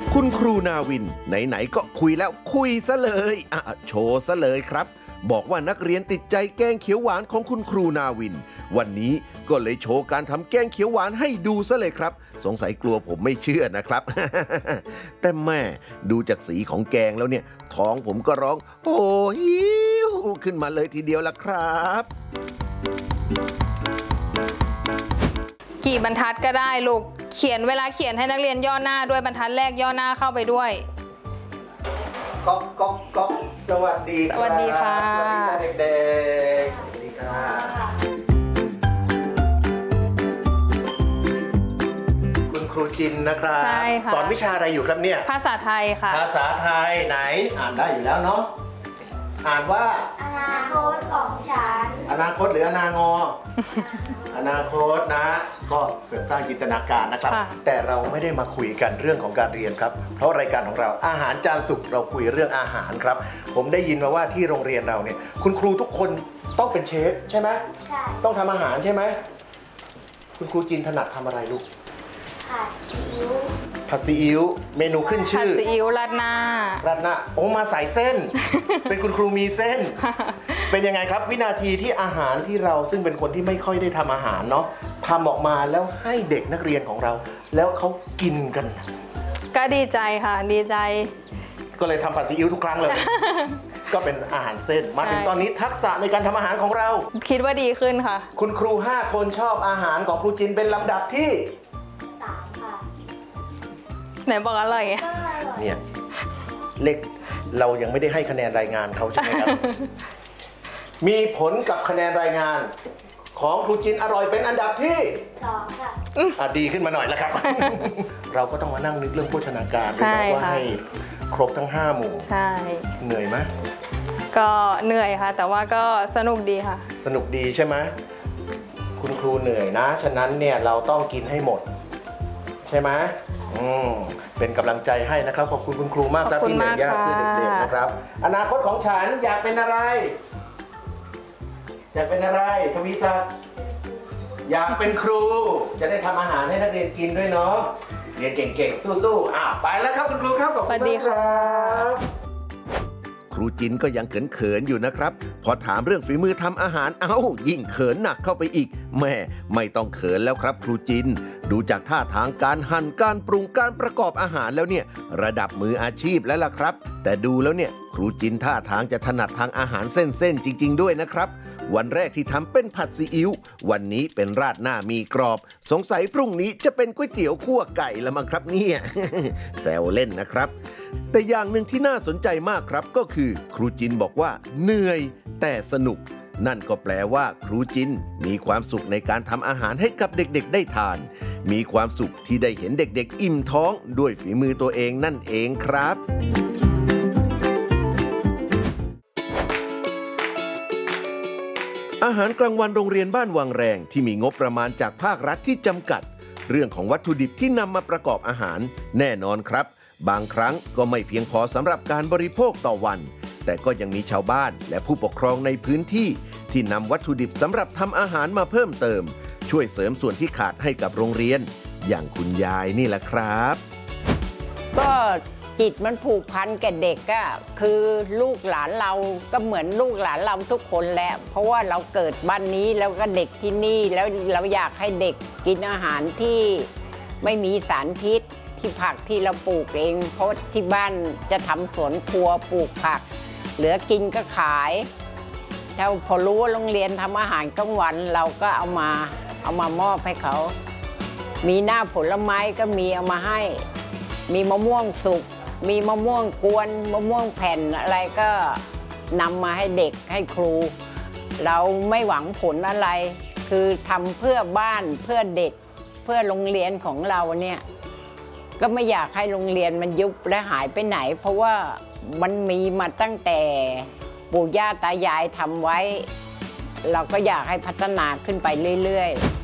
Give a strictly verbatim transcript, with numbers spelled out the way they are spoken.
คุณครูนาวินไหนๆก็คุยแล้วคุยซะเลยอ่ะโชว์ซะเลยครับบอกว่านักเรียนติดใจแกงเขียวหวานของคุณครูนาวินวันนี้ก็เลยโชว์การทำแกงเขียวหวานให้ดูซะเลยครับสงสัยกลัวผมไม่เชื่อนะครับ แต่แม่ดูจากสีของแกงแล้วเนี่ยท้องผมก็ร้องโอ้หิวขึ้นมาเลยทีเดียวล่ะครับกี่บรรทัดก็ได้ลูกเขียนเวลาเขียนให้นักเรียนย่อหน้าด้วยบรรทัดแรกย่อหน้าเข้าไปด้วยก๊อกก๊อกก๊อกสวัสดีครับสวัสดีค่ะสวัสดีค่ะเด็กๆสวัสดีค่ะคุณครูจินนะครับใช่ค่ะสอนวิชาอะไรอยู่ครับเนี่ยภาษาไทยค่ะภาษาไทยไหนอ่านได้อยู่แล้วเนาะอ่านว่าอนาคตของฉันอนาคตหรืออนางอ อนาคตนะก็เสริมสร้างจินตนาการนะครับแต่เราไม่ได้มาคุยกันเรื่องของการเรียนครับเพราะรายการของเราอาหารจานสุกเราคุยเรื่องอาหารครับผมได้ยินมาว่าที่โรงเรียนเราเนี่ยคุณครูทุกคนต้องเป็นเชฟใช่ไหมใช่ต้องทำอาหารใช่ไหมคุณครูจินถนัดทำอะไรลูกผัดซีอิ๊วผัดซีอิ๊วเมนูขึ้นชื่อผัดซีอิ๊วราดหน้าราดหน้าโอ้มาสายเส้น เป็นคุณครูมีเส้น เป็นยังไงครับวินาทีที่อาหารที่เราซึ่งเป็นคนที่ไม่ค่อยได้ทำอาหารเนาะทำออกมาแล้วให้เด็กนักเรียนของเราแล้วเขากินกันก็ดีใจค่ะดีใจก็เลยทำผัดซีอิ๊วทุกครั้งเลย ก็เป็นอาหารเส้นมาถึงตอนนี้ทักษะในการทำอาหารของเราคิดว่าดีขึ้นค่ะคุณครูห้าคนชอบอาหารของครูจินเป็นลำดับที่สามค่ะไหนบอกอร่อยเนี่ยเล็กเรายังไม่ได้ให้คะแนนรายงานเขาใช่ไหมครับ มีผลกับคะแนนรายงานของครูจินอร่อยเป็นอันดับที่สองค่ะอ่ะดีขึ้นมาหน่อยแล้วครับ เราก็ต้องมานั่งนึกเรื่องโภชนาการด้วยว่าให้ครบทั้งห้าหมู่ใช่เหนื่อยไหมก็เหนื่อยค่ะแต่ว่าก็สนุกดีค่ะสนุกดีใช่ไหมคุณครูเหนื่อยนะฉะนั้นเนี่ยเราต้องกินให้หมดใช่ไหมอืมเป็นกำลังใจให้นะครับขอบคุณคุณครูมากครับที่เหนื่อยยากเพื่อเด็กๆนะครับอนาคตของฉันอยากเป็นอะไรอยากเป็นอะไรทวีศักดิ์อยากเป็นครูจะได้ทำอาหารให้นักเรียนกินด้วยเนาะเรียนเก่งๆสู้ๆอ้าวไปแล้วครับคุณครูครับขอบคุณมากครับครูจินก็ยังเขินๆอยู่นะครับพอถามเรื่องฝีมือทำอาหารเอ้ายิ่งเขินหนักเข้าไปอีกแม่ไม่ต้องเขินแล้วครับครูจินดูจากท่าทางการหั่นการปรุงการประกอบอาหารแล้วเนี่ยระดับมืออาชีพแล้วล่ะครับแต่ดูแล้วเนี่ยครูจินท่าทางจะถนัดทางอาหารเส้นๆจริงๆด้วยนะครับวันแรกที่ทำเป็นผัดซีอิ๊ววันนี้เป็นราดหน้ามีกรอบสงสัยพรุ่งนี้จะเป็นก๋วยเตี๋ยวคั่วไก่ละมั้งครับเนี่ย แซวเล่นนะครับแต่อย่างหนึ่งที่น่าสนใจมากครับก็คือครูจินบอกว่าเหนื่อยแต่สนุกนั่นก็แปลว่าครูจินมีความสุขในการทำอาหารให้กับเด็กๆได้ทานมีความสุขที่ได้เห็นเด็กๆอิ่มท้องด้วยฝีมือตัวเองนั่นเองครับอาหารกลางวันโรงเรียนบ้านวังแรงที่มีงบประมาณจากภาครัฐที่จำกัดเรื่องของวัตถุดิบที่นำมาประกอบอาหารแน่นอนครับบางครั้งก็ไม่เพียงพอสำหรับการบริโภคต่อวันแต่ก็ยังมีชาวบ้านและผู้ปกครองในพื้นที่ที่นำวัตถุดิบสำหรับทำอาหารมาเพิ่มเติมช่วยเสริมส่วนที่ขาดให้กับโรงเรียนอย่างคุณยายนี่แหละครับก็จิตมันผูกพันกับเด็กก็คือลูกหลานเราก็เหมือนลูกหลานเราทุกคนแหละเพราะว่าเราเกิดบ้านนี้แล้วก็เด็กที่นี่แล้วเราอยากให้เด็กกินอาหารที่ไม่มีสารพิษที่ผักที่เราปลูกเองเพราะที่บ้านจะทำสวนครัวปลูกผักเหลือกินก็ขายถ้าพอรู้ว่าโรงเรียนทำอาหารกลางวันเราก็เอามาเอามามอบให้เขามีหน้าผลไม้ก็มีเอามาให้มีมะม่วงสุกมีมะม่วงกวนมะม่วงแผ่นอะไรก็นำมาให้เด็กให้ครูเราไม่หวังผลอะไรคือทำเพื่อบ้านเพื่อเด็กเพื่อโรงเรียนของเราเนี่ยก็ไม่อยากให้โรงเรียนมันยุบและหายไปไหนเพราะว่ามันมีมาตั้งแต่ปู่ย่าตายายทำไว้เราก็อยากให้พัฒนาขึ้นไปเรื่อยๆ